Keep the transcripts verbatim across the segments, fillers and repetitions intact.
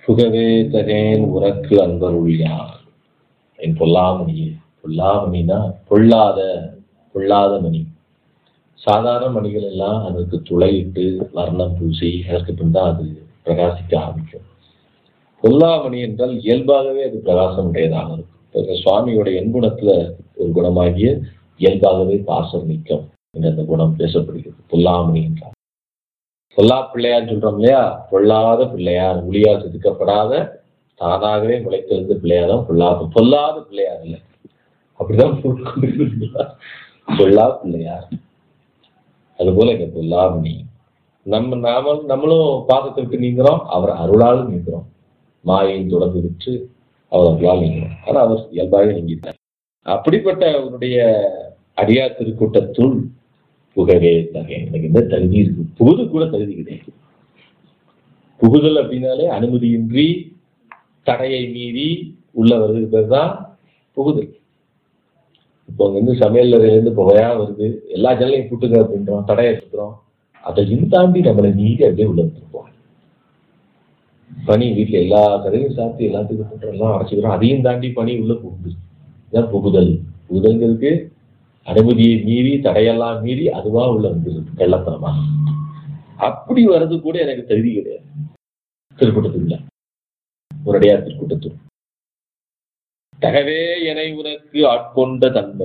புகவே தகேன் உனக்கு அன்பருள்யார் என் பொல்லாமணியே. பொல்லாமணினா பொல்லாத பொல்லாத மணி. சாதாரண மணிகள் எல்லாம் அதற்கு துளையிட்டு வர்ணம் பூசி அதற்கு பின் தான் அது பிரகாசிக்க ஆரம்பிக்கும். பொல்லாமணி என்றால் இயல்பாகவே அது பிரகாசம் உடையதாக இருக்கும். சுவாமியோட எண்குணத்துல ஒரு குணமாகிய இயல்பாகவே பாசம் நீக்கம் என்ற அந்த குணம் பேசப்படுகிறது. பொல்லாமணி என்றால் பொல்லா பிள்ளையார் சொல்றோம் இல்லையா, பொல்லாத பிள்ளையார், ஒளியால் செதுக்கப்படாத தானாகவே முளைத்தெழுந்த பிள்ளையார் தான் பொல்லாத பொல்லாத பிள்ளையார் இல்லை. அப்படிதான் பொல்லா பிள்ளையார். அதுபோல இங்க பொல்லாமணி. நம்ம நாம நம்மளும் பாதத்திற்கு நீங்கிறோம், அவர் அருளால் நீங்கிறோம். மாயை தொடர்ந்து விட்டு அவர் அருளால் நீங்கிறோம். ஆனா அவர் இயல்பாக நீங்கிட்டார். அப்படிப்பட்ட அவருடைய அடியார் திருக்கூட்டத்துள் புகவே தகை. எனக்கு எந்த தகுதி இருக்கு? புகுது கூட தகுதி கிடையாது. புகுதல் அப்படின்னாலே அனுமதியின்றி தடையை மீறி உள்ள வருது பேர் தான் புகுதல். இப்போ அங்க இருந்து சமையல் இருந்து புகையா வருது, எல்லா ஜனலையும் கூட்டுங்க அப்படின்றோம், தடையை சுத்துறோம். அதையும் தாண்டி நம்மளை மீறி அப்படியே உள்ள வந்துருப்போம். பனி வீட்டுல எல்லா கதையும் சாப்பிட்டு எல்லாத்துக்கும் பண்றோம், எல்லாம் அடைச்சிக்கிறோம், அதையும் தாண்டி பனி உள்ள புகுது. இதுதான் புகுதல். புகுதல்களுக்கு அனுமதியை மீறி தடையெல்லாம் மீறி அதுவா உள்ள வந்துருக்கு கள்ளத்தனமா. அப்படி வர்றது கூட எனக்கு தகுதி கிடையாது. திருக்கூட்டத்துல ஒரு அடியார் திருக்கூட்டத்தில் தகவே என உனக்கு ஆட்கொண்ட தன்மை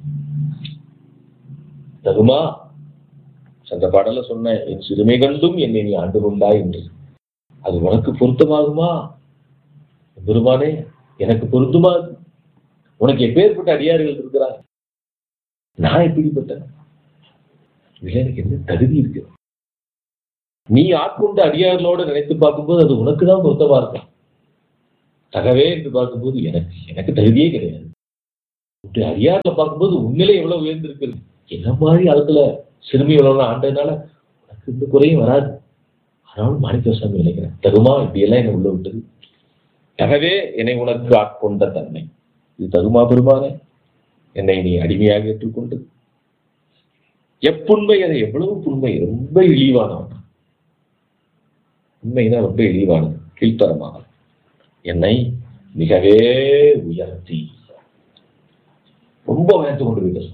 தகுமா. சென்ற பாடல சொன்ன என் சிறுமை கண்டும் என்னை நீ ஆண்டு கொண்டாய் என்று. அது உனக்கு பொருத்தமாகுமா பெருமானே? எனக்கு பொருத்தமா? உனக்கு எப்பேற்பட்ட அடியார்கள் இருக்கிறார், நான் எப்படிப்பட்டேன்? இதுல எனக்கு என்ன தகுதி இருக்கு? நீ ஆட்கொண்ட அடியார்களோடு நினைத்து பார்க்கும்போது அது உனக்கு தான் பொருத்தமா இருக்கும். தகவே என்று பார்க்கும்போது எனக்கு எனக்கு தகுதியே கிடையாது. அடியார்ல பார்க்கும்போது உண்மையிலே எவ்வளவு உயர்ந்திருக்கிறது. என்ன மாதிரி அதுல சிறுமி எவ்வளவு ஆண்டதுனால உனக்கு இந்த குறையும் வராது. ஆனாலும் மாணிக்கவாசகம் நினைக்கிறேன், தகுமா இப்படியெல்லாம் என்னை உள்ள விட்டது. தகவே என்னை உனக்கு ஆட்கொண்ட தன்மை இது தகுமா பெருமானே? என்னை நீ அடிமையாக ஏற்றுக்கொண்டு எப்புண்மை, அதை எவ்வளவு புண்மை, ரொம்ப இழிவானவன். உண்மைனா ரொம்ப இழிவானது, கீழ்த்தரமான என்னை மிகவே உயர்த்தி ரொம்ப உயர்த்து கொண்டு போயிட்ட.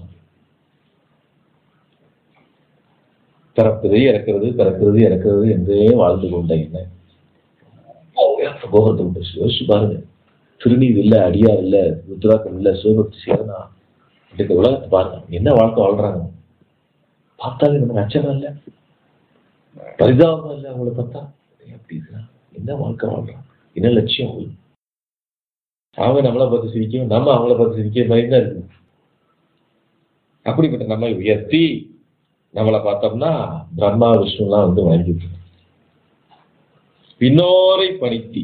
பிறப்பது இறக்கிறது பிறக்கிறது இறக்கிறது என்றே வாழ்ந்து கொண்ட என்ன போகத்தை விட்டு யோசிச்சு பாருங்க. திருநீர் இல்லை, அடியார் இல்லை, ருத்ராக்கம் இல்லை, சிவபக்தி சேரனா இந்த உலகத்தை பாருங்க, என்ன வாழ்க்கை வாழ்றாங்க. பார்த்தாலே நமக்கு அச்சனம் இல்லை, பரிதாபம் இல்லை. அவங்கள பார்த்தா எப்படி இருக்கிறான், என்ன வாழ்க்கை வாழ்றான், என்ன லட்சியம். அவங்க நம்மளை பார்த்து சிரிக்கும், நம்ம அவங்கள பார்த்து சிரிக்க பயன்தான் இருக்கு. அப்படிப்பட்ட நம்மை உயர்த்தி நம்மளை பார்த்தோம்னா பிரம்மா விஷ்ணுலாம் வந்து வணங்கிட்டு பின்னோரை பணித்தி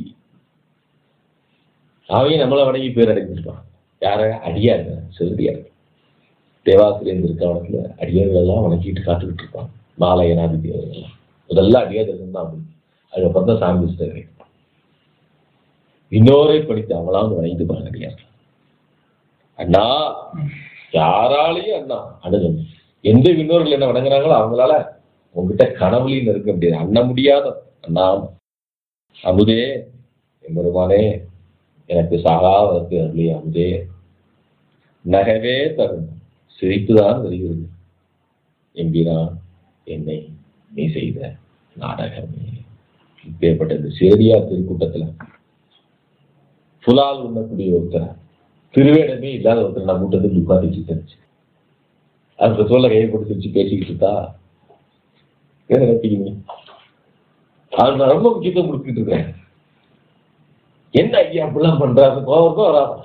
அவங்க நம்மளை வணங்கி பேர் அடைஞ்சிருப்பான். யார? அடியாருங்க, சிறுடியார். தேவாசிரியர் இருக்கவனத்துல அடியார்கள் எல்லாம் வணங்கிட்டு காத்துக்கிட்டு இருப்பான். மாலையனாதி தேவர்கள் முதல்ல அடியார்கள் தான். அப்படி அதுக்கப்புறம் தான் சாமி கிடைக்கும். இன்னோரை படித்து அவங்களாம் வந்து வணங்கிட்டு பாருங்க அடியார்கள். அண்ணா யாராலையும் அண்ணா அணுகும். எந்த விண்ணோர்கள் என்ன வணங்குறாங்களோ அவங்களால உங்ககிட்ட கனவுலையும் இருக்க முடியாது. அண்ண முடியாத அண்ணா அமுதே எம்பெருமானே எனக்கு சாகாவதற்கு அருளே அமுதே. நகவே தரும் சிரிப்புதான் வருகிறது என்கிறான் என்னை நீ செய்த நாடகமே. இப்பேற்பட்ட இந்த சேரியார் திருக்கூட்டத்துல புலால் உண்ணக்கூடிய ஒருத்தர், திருவேடமே இல்லாத ஒருத்தர் நம்ம கூட்டத்துக்கு உட்காந்துச்சு தெரிஞ்சு அந்த சொல்ல கையை போட்டு சிரிச்சு பேசிக்கிட்டு இருக்கா என்ன நினைப்பீங்க? அது நான் ரொம்ப முக்கியத்துவம் கொடுத்துட்டு இருக்கேன். என்ன ஐயா அப்படிலாம் பண்றாரு? கோவம் தான் வராது,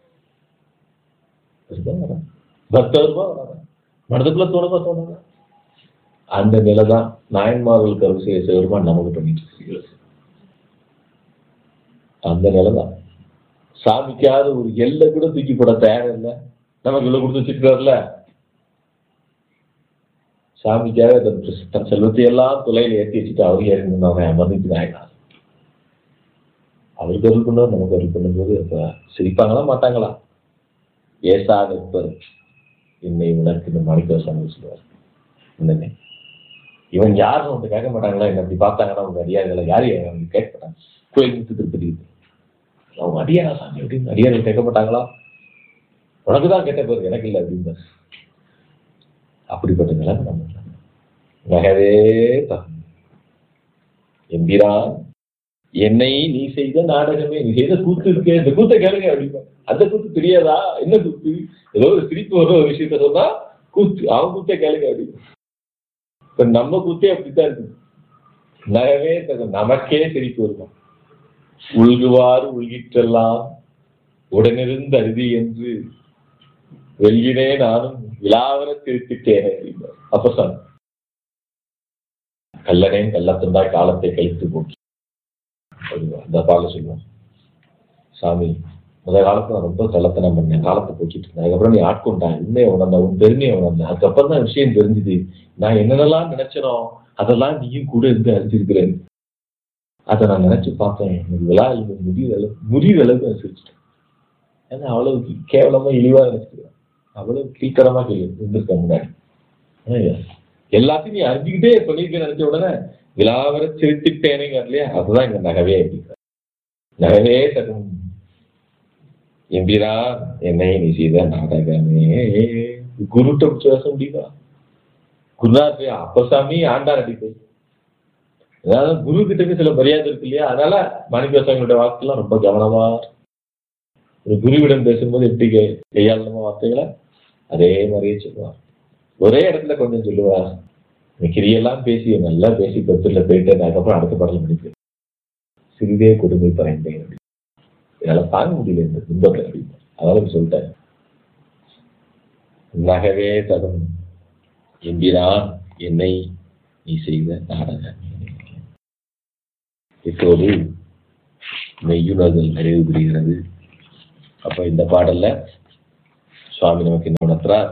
பக்தருமா வராது, மனதுக்குள்ள தோணுமா தோணுங்க. அந்த நிலைதான் நாயன்மார்களுக்கு அருள் செய்ய சிவருமா நமக்கு பண்ணிட்டு இருக்கு. அந்த நிலைதான் சாமிக்காத ஒரு எல்லை கூட தூக்கி போட தயாரம் இல்லை. நமக்கு இவ்வளவு கொடுத்து வச்சிருக்காருல, சாமிக்காக தன் செல்வத்தை எல்லாம் துளையில ஏற்றி வச்சுட்டு அவரு ஏறினாங்க அமர்ந்துட்டு நாயனா. அவருக்கு அருள் பண்ணுவார், நமக்கு அருள் பண்ணும்போது அப்ப சிரிப்பாங்களா மாட்டாங்களா? ஏசாக இருப்பார். என்னை உனக்கு இந்த மாணிக்கவாசகம் சொல்லுவார். இவன் யாருன்னு வந்து கேட்க மாட்டாங்களா? என்ன அப்படி பார்த்தாங்கன்னா உங்க அடியார்களை யாரு கேட்க மாட்டாங்க. கோயில் முத்து திருப்பதி. அவங்க அடியாரா சாமி அப்படின்னு அடியார்கள் கேட்கப்பட்டாங்களா? உனக்குதான் கேட்ட பேர், எனக்கு இல்லை அப்படின்னு. அப்படிப்பட்ட நிலைமை நம்ம நகவே தகும் எம்பிரான் என்னை நீ செய்த நாடகமே, நீ செய்த கூத்து இருக்கே, இந்த கூத்தை கேளுங்க அப்படின்னா. அந்த கூத்து தெரியாதா? என்ன கூத்து? ஏதோ ஒரு சிரிப்பு வர ஒரு விஷயத்த சொன்னா கூத்து, அவன் கூத்தை கேளுங்க அப்படின்னு. இப்ப நம்ம கூத்தே அப்படித்தான் இருக்கு. நகவே தகும், நமக்கே சிரிப்பு இருக்கும். உள்குவாறு உள்கிற்றெல்லாம் உடனிருந்து அருதி என்று வெல்கினே நானும் விழாவர திருத்திட்டேன் அப்படின்னா. அப்ப சொன்ன கல்லனே கள்ளத்தந்தாய் காலத்தை கழித்து போக்கி அந்த பாடல சொல்லுவான். சாமி, முதல் காலத்துல நான் ரொம்ப கள்ளத்தனம் பண்ணேன், காலத்தை போக்கிட்டு இருந்தேன். அதுக்கப்புறம் நீ ஆட்கொண்டான், உண்மையை உணர்ந்த, உன் பெருமையை உணர்ந்தேன். அதுக்கப்புறம் தான் விஷயம் தெரிஞ்சுது. நான் என்னென்னலாம் நினைச்சனோ அதெல்லாம் நீயும் கூட இருந்து அறிஞ்சிருக்கிறேன். அதை நான் நினைச்சு பார்த்தேன். எனக்கு விழா முடிகிற அளவு முடிகிற அளவுக்கு நான் சிரிச்சிட்டேன். ஏன்னா அவ்வளவு கேவலமா இழிவா நினைச்சிருக்கேன், அவ்வளவு கீழ்த்தரமா கேள்வி இருந்திருக்க முன்னாடி. எல்லாத்தையும் நீ அறிஞ்சுக்கிட்டே பண்ணிருக்க நினைச்ச உடனே விழாவர சிரித்துட்டேனேங்க இல்லையா? அதுதான் இங்க நகவே அப்படிங்கிற. நகவே தகும் எம்பிரா என்னை நீ செய்த நாடகமே. குருட்ட பேச முடியுதா? குருநாத் அப்பசாமி ஆண்டார் அடிப்பை. அதாவது குரு கிட்ட சில மரியாதை இருக்கு இல்லையா? அதனால மாணிக்கவாசகனுடைய வாக்குலாம் ரொம்ப கவனமா, ஒரு குருவிடம் பேசும்போது எப்படி கையாளணுமா வார்த்தைகளை அதே மாதிரியே சொல்லுவார். ஒரே இடத்துல கொஞ்சம் சொல்லுவார், கிரியெல்லாம் பேசி நல்லா பேசி பத்துல போயிட்டு அதுக்கப்புறம் அடுத்த பாடல முடிப்பேன். சிறிதே கொடுமை பறைந்தேன் அப்படி, என்னால தாங்க முடியல இந்த துன்பத்தை அப்படின்னு. அதனால சொல்லிட்டேன். நகவே தகும் எம்பிரான் என்னை நீ செய்த நாடகம். இப்போது மெய்யுணர்தல் நிறைவு புரிகிறது. அப்ப இந்த பாடல்ல சுவாமி நமக்கு என்ன உணர்த்துறார்?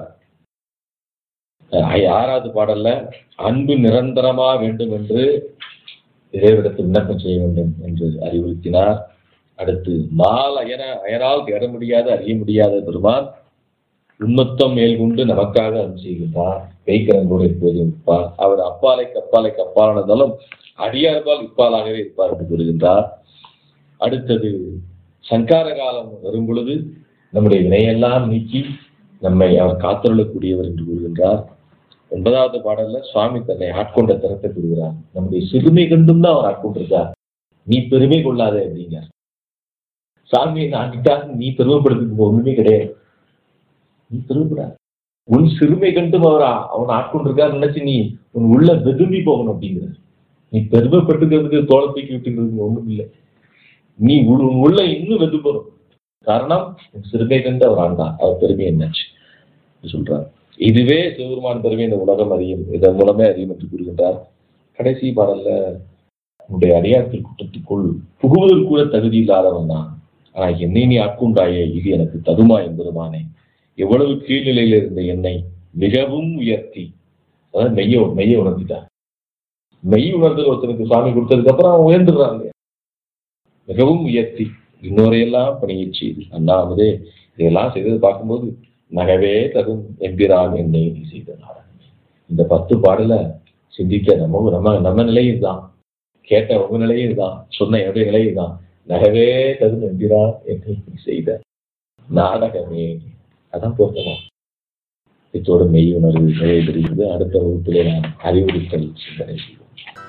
ஆறாவது பாடல்ல அன்பு நிரந்தரமா வேண்டும் என்று இறைவிடத்தில் விண்ணப்பம் செய்ய வேண்டும் என்று அறிவுறுத்தினார். அடுத்து மால் அயன அயனால் தேட முடியாத அறிய முடியாத பெருமான் உண்மத்தம் மேல் கொண்டு நமக்காக அருள் செய்கின்றார். கைக்கரன் கூட எப்போதும் இருப்பார். அவர் அப்பாலைக்கு அப்பாலைக்கு அப்பாலானதாலும் அடியார்பால் இப்பாலாகவே இருப்பார் என்று கூறுகின்றார். அடுத்தது சங்கார காலம் வரும் பொழுது நம்முடைய வினையெல்லாம் நீக்கி நம்மை அவர் காத்தருளக்கூடியவர் என்று கூறுகின்றார். ஒன்பதாவது பாடல்ல சுவாமி தன்னை ஆட்கொண்ட தரத்தை கூறுகிறார். நம்முடைய சிறுமை கண்டும் தான் அவர் ஆட்கொண்டிருக்கார். நீ பெருமை கொள்ளாதே அப்படிங்க. சாமியை நாட்டிட்டால் நீ பெருமைப்படுத்துக்கு ஒண்ணுமே கிடையாது. நீ பெருமைப்படாது. உன் சிறுமை கண்டும் அவர் அவன் ஆட்கொண்டிருக்காரு நினைச்சு நீ உன் உள்ள வெதும்பி போகணும் அப்படிங்கிற. நீ பெருமைப்பட்டுக்கிறதுக்கு தோலை தூக்கி விட்டுக்கிறதுக்கு ஒண்ணும் இல்லை. நீ உன் உள்ள இன்னும் வெதும்பணும். காரணம் சிறுமை கண்டு அவர் ஆண்டார். அவர் பெருமை என்னாச்சு சொல்றார். இதுவே சிவபெருமான் பெருமை இந்த உலகம் அறியும், இதன் மூலமே அறியும் என்று கூறுகின்றார். கடைசி பாடல்ல உன்னுடைய அடியாற்றில் கூட்டத்துக்குள் புகுவதற்கு கூட தகுதி இல்லாதவன் தான், ஆனா என்னை நீ ஆட்கொண்டாயே, இது எனக்கு தகுமா என்பதுமானே. எவ்வளவு கீழ்நிலையில இருந்த என்னை மிகவும் உயர்த்தி, அதாவது மெய்ய மெய்ய உணர்த்திட்டார். மெய் உணர்தல் ஒருத்தனுக்கு சுவாமி கொடுத்ததுக்கு அப்புறம் அவன் உயர்ந்துடுறாங்க. மிகவும் உயர்த்தி இன்னொரையெல்லாம் பணியை செய்து அண்ணாமதே இதெல்லாம் செய்தது பார்க்கும்போது நகவே தகும் எம்பிரான் என்னை நீ செய்த நாடகம். இந்த பத்து பாடல சிந்திக்க நம்ம நம்ம நம்ம நிலையும் தான், கேட்ட உங்க நிலையும் தான், சொன்ன என்னுடைய நிலையும் தான். நகவே தகும் எம்பிரான் என்னை நீ செய்த நாடகமே. அதான் பொருத்தமா. இத்தோடு மெய் உணர்வு நிறைவு பெறுகிறது. அடுத்த வகுப்பிலே நாம் அறிவுறுத்தல் சிந்தனை செய்வோம்.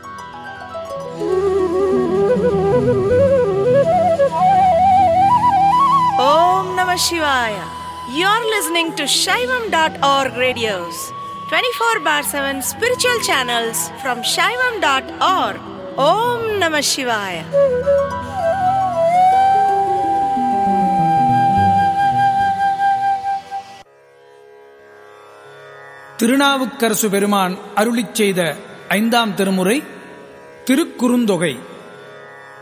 Om Namah Shivaya. You're listening to Shaivam dot org radios, twenty-four bar seven spiritual channels from Shaivam dot org. Om Namah Shivaya. Thirunavukkarasu பெருமான் அருளிச் செய்த ஐந்தாம் திருமுறை திருக்குறுந்தொகை.